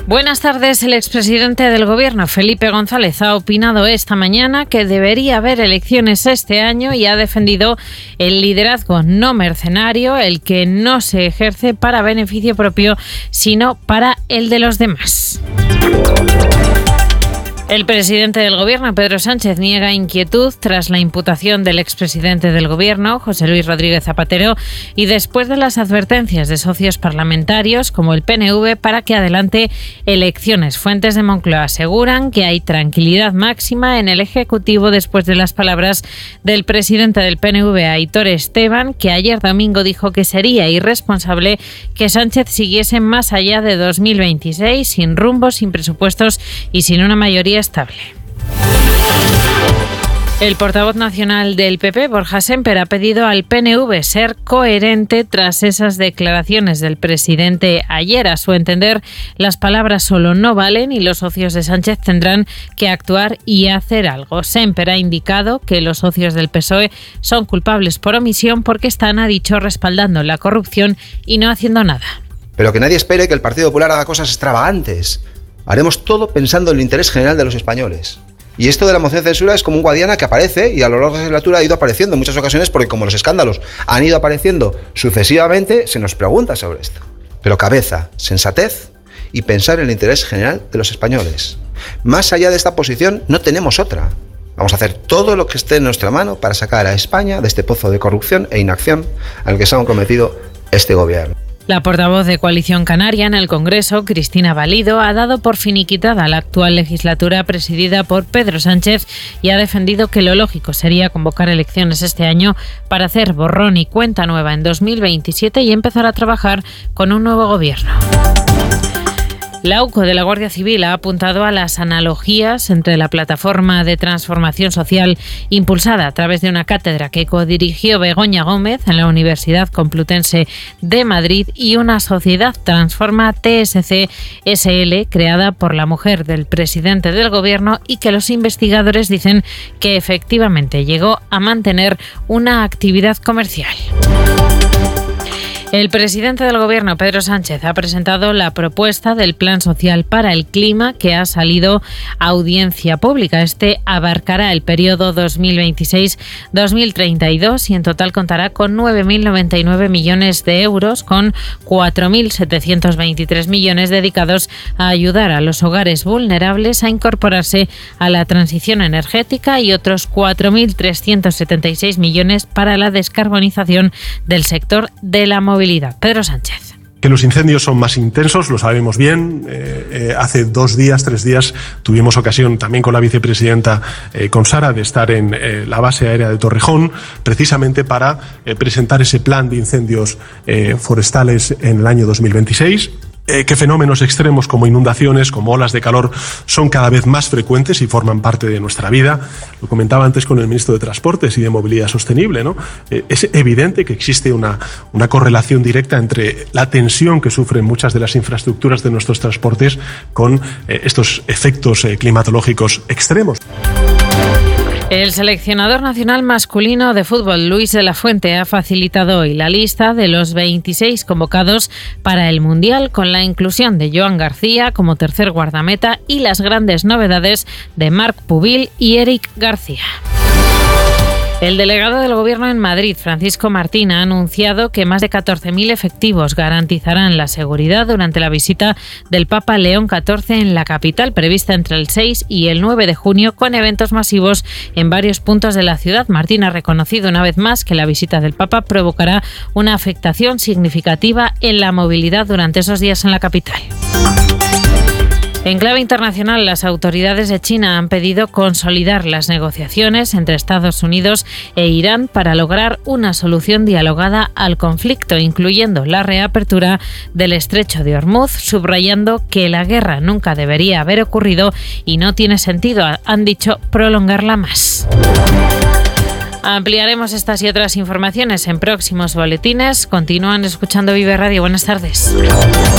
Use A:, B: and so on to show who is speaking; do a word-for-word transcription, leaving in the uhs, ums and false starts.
A: Buenas tardes. El expresidente del Gobierno, Felipe González, ha opinado esta mañana que debería haber elecciones este año y ha defendido el liderazgo no mercenario, el que no se ejerce para beneficio propio, sino para el de los demás. El presidente del Gobierno, Pedro Sánchez, niega inquietud tras la imputación del expresidente del Gobierno, José Luis Rodríguez Zapatero, y después de las advertencias de socios parlamentarios como el P N V para que adelante elecciones. Fuentes de Moncloa aseguran que hay tranquilidad máxima en el Ejecutivo después de las palabras del presidente del P N V, Aitor Esteban, que ayer domingo dijo que sería irresponsable que Sánchez siguiese más allá de dos mil veintiséis, sin rumbo, sin presupuestos y sin una mayoría estable. El portavoz nacional del P P, Borja Sémper, ha pedido al P N V ser coherente tras esas declaraciones del presidente ayer. A su entender, las palabras solo no valen y los socios de Sánchez tendrán que actuar y hacer algo. Sémper ha indicado que los socios del P S O E son culpables por omisión porque están, ha dicho, respaldando la corrupción y no haciendo nada.
B: Pero que nadie espere que el Partido Popular haga cosas extravagantes. Haremos todo pensando en el interés general de los españoles. Y esto de la moción de censura es como un Guadiana que aparece y a lo largo de la legislatura ha ido apareciendo en muchas ocasiones porque como los escándalos han ido apareciendo sucesivamente, se nos pregunta sobre esto. Pero cabeza, sensatez y pensar en el interés general de los españoles. Más allá de esta posición no tenemos otra. Vamos a hacer todo lo que esté en nuestra mano para sacar a España de este pozo de corrupción e inacción al que se ha comprometido este gobierno.
A: La portavoz de Coalición Canaria en el Congreso, Cristina Valido, ha dado por finiquitada la actual legislatura presidida por Pedro Sánchez y ha defendido que lo lógico sería convocar elecciones este año para hacer borrón y cuenta nueva en dos mil veintisiete y empezar a trabajar con un nuevo gobierno. La U C O de la Guardia Civil ha apuntado a las analogías entre la plataforma de transformación social impulsada a través de una cátedra que codirigió Begoña Gómez en la Universidad Complutense de Madrid y una sociedad Transforma T S C S L creada por la mujer del presidente del Gobierno y que los investigadores dicen que efectivamente llegó a mantener una actividad comercial. El presidente del Gobierno, Pedro Sánchez, ha presentado la propuesta del Plan Social para el Clima que ha salido a audiencia pública. Este abarcará el periodo dos mil veintiséis a dos mil treinta y dos y en total contará con nueve mil noventa y nueve millones de euros, con cuatro mil setecientos veintitrés millones dedicados a ayudar a los hogares vulnerables a incorporarse a la transición energética y otros cuatro mil trescientos setenta y seis millones para la descarbonización del sector de la movilidad. Pedro Sánchez.
C: Que los incendios son más intensos, lo sabemos bien. Eh, eh, hace dos días, tres días, tuvimos ocasión también con la vicepresidenta, eh, con Sara, de estar en eh, la base aérea de Torrejón, precisamente para eh, presentar ese plan de incendios eh, forestales en el año dos mil veintiséis. Eh, que fenómenos extremos como inundaciones, como olas de calor, son cada vez más frecuentes y forman parte de nuestra vida. Lo comentaba antes con el ministro de Transportes y de Movilidad Sostenible, ¿no? Eh, es evidente que existe una, una correlación directa entre la tensión que sufren muchas de las infraestructuras de nuestros transportes con eh, estos efectos eh, climatológicos extremos.
A: El seleccionador nacional masculino de fútbol, Luis de la Fuente, ha facilitado hoy la lista de los veintiséis convocados para el Mundial, con la inclusión de Joan García como tercer guardameta y las grandes novedades de Marc Pubil y Eric García. El delegado del Gobierno en Madrid, Francisco Martín, ha anunciado que más de catorce mil efectivos garantizarán la seguridad durante la visita del Papa León catorce en la capital, prevista entre el seis y el nueve de junio, con eventos masivos en varios puntos de la ciudad. Martín ha reconocido una vez más que la visita del Papa provocará una afectación significativa en la movilidad durante esos días en la capital. En clave internacional, las autoridades de China han pedido consolidar las negociaciones entre Estados Unidos e Irán para lograr una solución dialogada al conflicto, incluyendo la reapertura del estrecho de Hormuz, subrayando que la guerra nunca debería haber ocurrido y no tiene sentido, han dicho, prolongarla más. Ampliaremos estas y otras informaciones en próximos boletines. Continúan escuchando Vive Radio. Buenas tardes.